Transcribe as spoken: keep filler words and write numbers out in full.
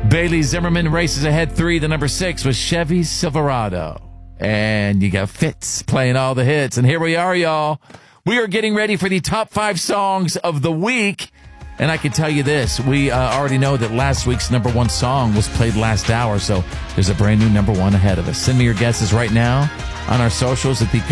Bailey Zimmerman races ahead three, the number six was Chevy Silverado. And you got Fitz playing all the hits. And here we are, y'all. We are getting ready for the top five songs of the week. And I can tell you this, we uh, already know that last week's number one song was played last hour, so there's a brand new number one ahead of us. Send me your guesses right now on our socials at the